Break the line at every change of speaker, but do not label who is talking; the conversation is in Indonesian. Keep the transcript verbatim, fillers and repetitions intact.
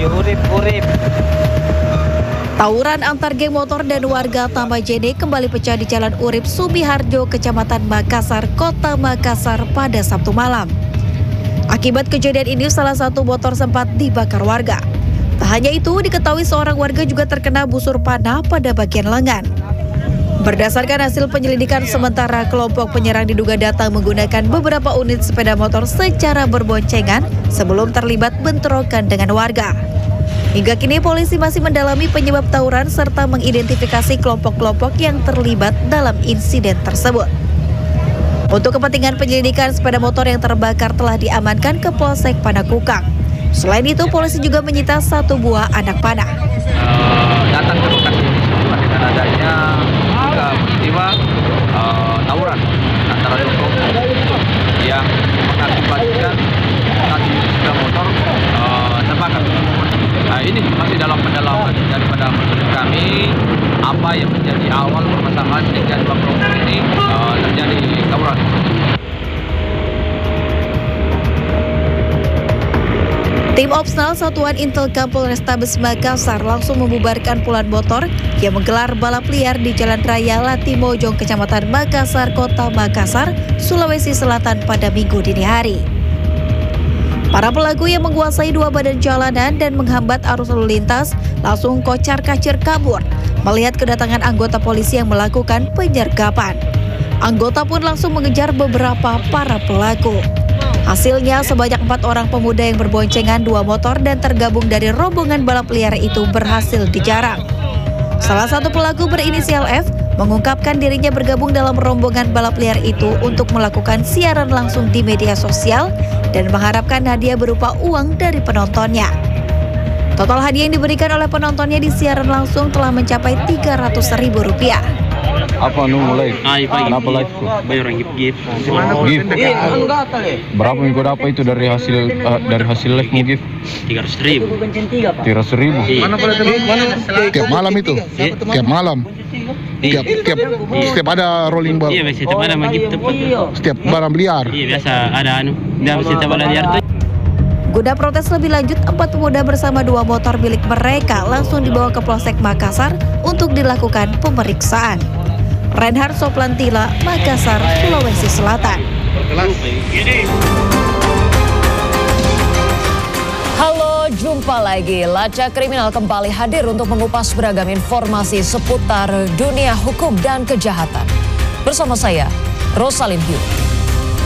urip-urip.
Tawuran antar geng motor dan warga Tamajene kembali pecah di Jalan Urip Sumiharjo, Kecamatan Makassar, Kota Makassar pada Sabtu malam. Akibat kejadian ini salah satu motor sempat dibakar warga. Tak hanya itu, diketahui seorang warga juga terkena busur panah pada bagian lengan. Berdasarkan hasil penyelidikan sementara, kelompok penyerang diduga datang menggunakan beberapa unit sepeda motor secara berboncengan sebelum terlibat bentrokan dengan warga. Hingga kini polisi masih mendalami penyebab tawuran serta mengidentifikasi kelompok-kelompok yang terlibat dalam insiden tersebut. Untuk kepentingan penyelidikan, sepeda motor yang terbakar telah diamankan ke Polsek Panakukang. Selain itu, polisi juga menyita satu buah anak panah.
Uh, datang ke lokasi ini semua dengan adanya juga peristiwa uh, tawuran antara kelompok yang mengakibatkan tadi sepeda motor uh, terbakar. Nah, ini masih dalam pendalaman daripada petugas kami apa yang menjadi awal permasalahan sehingga dua kelompok ini uh, terjadi tawuran.
Tim Opsnal Satuan Intelkam Polrestabes Makassar langsung membubarkan puluhan motor yang menggelar balap liar di Jalan Raya Latimojong, Kecamatan Makassar, Kota Makassar, Sulawesi Selatan pada Minggu dini hari. Para pelaku yang menguasai dua badan jalanan dan menghambat arus lalu lintas langsung kocar-kacir kabur melihat kedatangan anggota polisi yang melakukan penyergapan. Anggota pun langsung mengejar beberapa para pelaku. Hasilnya sebanyak empat orang pemuda yang berboncengan dua motor dan tergabung dari rombongan balap liar itu berhasil dijarang. Salah satu pelaku berinisial F mengungkapkan dirinya bergabung dalam rombongan balap liar itu untuk melakukan siaran langsung di media sosial dan mengharapkan hadiah berupa uang dari penontonnya. Total hadiah yang diberikan oleh penontonnya di siaran langsung telah mencapai tiga ratus ribu rupiah.
Apa nunggu live?
Ah,
kenapa live?
Bayar orang gift.
Gift. Berapa yang kau dapat itu dari hasil uh, dari hasil live mau gift?
Tiga ratus ribu.
Tiga ratus ribu.
Mana
Tiap malam itu? Tiap malam. Tiap tiap setiap ada rolling ball.
Iya, setiap ada mau gift tepat.
Setiap barang liar.
Iya, biasa ada anu. Dan setiap ada liar tuh.
Guna protes lebih lanjut, empat pemuda bersama dua motor milik mereka langsung dibawa ke Polsek Makassar untuk dilakukan pemeriksaan. Reinhard Soplantila, Makassar, Sulawesi Selatan.
Halo, jumpa lagi. Lacak Kriminal kembali hadir untuk mengupas beragam informasi seputar dunia hukum dan kejahatan. Bersama saya, Rosalin Hugh.